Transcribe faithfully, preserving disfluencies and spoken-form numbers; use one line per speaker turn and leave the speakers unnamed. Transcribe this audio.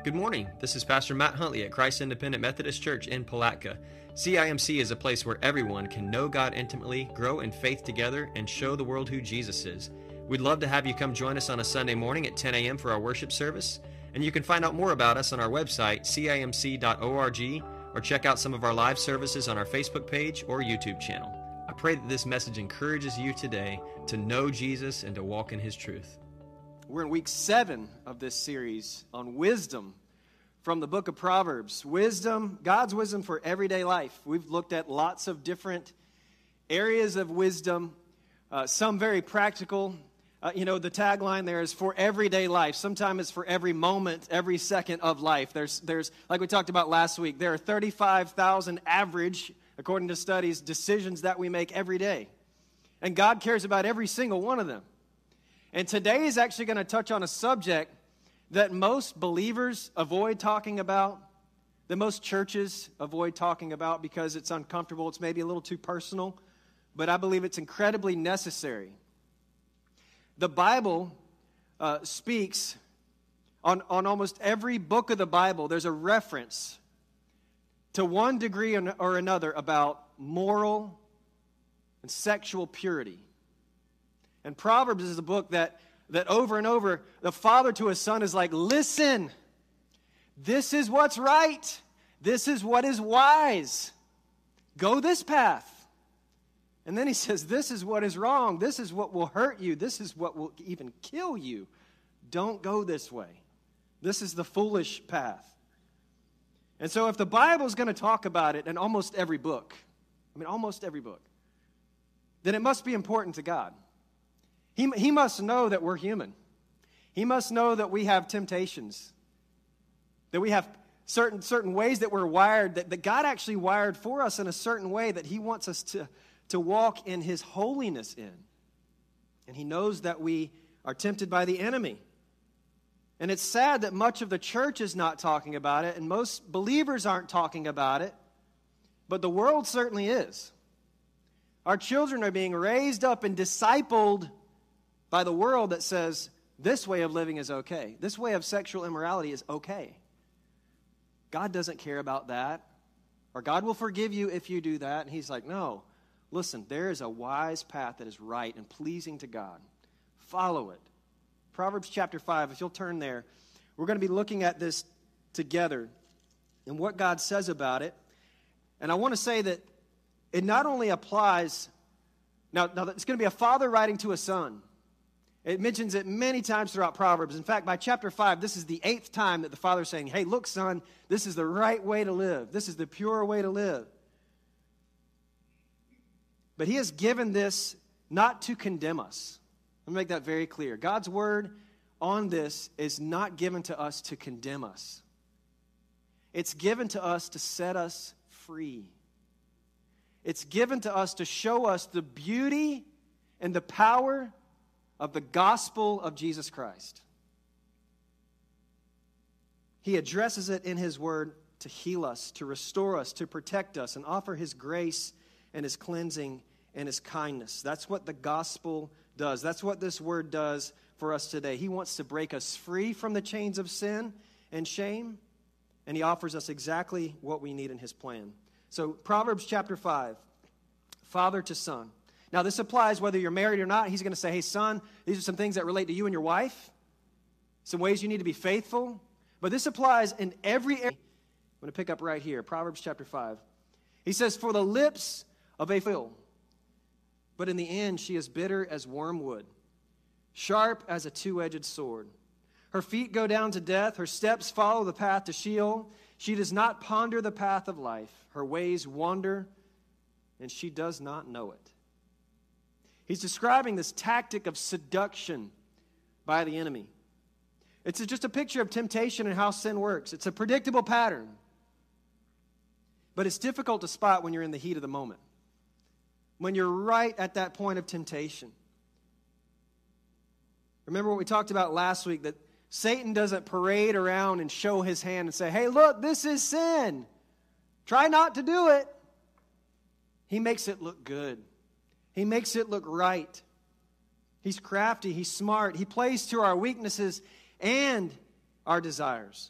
Good morning. This is Pastor Matt Huntley at Christ Independent Methodist Church in Palatka. C I M C is a place where everyone can know God intimately, grow in faith together, and show the world who Jesus is. We'd love to have you come join us on a Sunday morning at ten a.m. for our worship service, and you can find out more about us on our website, C I M C dot org, or check out some of our live services on our Facebook page or YouTube channel. I pray that this message encourages you today to know Jesus and to walk in His truth.
We're in week seven of this series on wisdom from the book of Proverbs. Wisdom, God's wisdom for everyday life. We've looked at lots of different areas of wisdom, uh, some very practical. Uh, you know, the tagline there is for everyday life. Sometimes it's for every moment, every second of life. There's, there's like we talked about last week, there are thirty-five thousand average, according to studies, decisions that we make every day. And God cares about every single one of them. And today is actually going to touch on a subject that most believers avoid talking about, that most churches avoid talking about because it's uncomfortable, it's maybe a little too personal, but I believe it's incredibly necessary. The Bible uh, speaks, on, on almost every book of the Bible, there's a reference to one degree or another about moral and sexual purity. And Proverbs is a book that, that over and over, the father to his son is like, listen, this is what's right. This is what is wise. Go this path. And then he says, this is what is wrong. This is what will hurt you. This is what will even kill you. Don't go this way. This is the foolish path. And so if the Bible is going to talk about it in almost every book, I mean almost every book, then it must be important to God. He, he must know that we're human. He must know that we have temptations, that we have certain certain ways that we're wired, that, that God actually wired for us in a certain way that He wants us to, to walk in His holiness in. And He knows that we are tempted by the enemy. And it's sad that much of the church is not talking about it, and most believers aren't talking about it, but the world certainly is. Our children are being raised up and discipled by the world that says this way of living is okay. This way of sexual immorality is okay. God doesn't care about that. Or God will forgive you if you do that. And He's like, no, listen, there is a wise path that is right and pleasing to God. Follow it. Proverbs chapter five, if you'll turn there, we're going to be looking at this together and what God says about it. And I want to say that it not only applies, now, now it's going to be a father writing to a son. It mentions it many times throughout Proverbs. In fact, by chapter five, this is the eighth time that the father is saying, hey, look, son, this is the right way to live. This is the pure way to live. But he has given this not to condemn us. Let me make that very clear. God's word on this is not given to us to condemn us. It's given to us to set us free. It's given to us to show us the beauty and the power of the gospel of Jesus Christ. He addresses it in His word to heal us, to restore us, to protect us, and offer His grace and His cleansing and His kindness. That's what the gospel does. That's what this word does for us today. He wants to break us free from the chains of sin and shame, and He offers us exactly what we need in His plan. So Proverbs chapter five, father to son. Now, this applies whether you're married or not. He's going to say, hey, son, these are some things that relate to you and your wife, some ways you need to be faithful. But this applies in every area. I'm going to pick up right here, Proverbs chapter five. He says, for the lips of a fool, but in the end she is bitter as wormwood, sharp as a two-edged sword. Her feet go down to death. Her steps follow the path to Sheol. She does not ponder the path of life. Her ways wander, and she does not know it. He's describing this tactic of seduction by the enemy. It's just a picture of temptation and how sin works. It's a predictable pattern. But it's difficult to spot when you're in the heat of the moment, when you're right at that point of temptation. Remember what we talked about last week, that Satan doesn't parade around and show his hand and say, hey, look, this is sin. Try not to do it. He makes it look good. He makes it look right. He's crafty. He's smart. He plays to our weaknesses and our desires.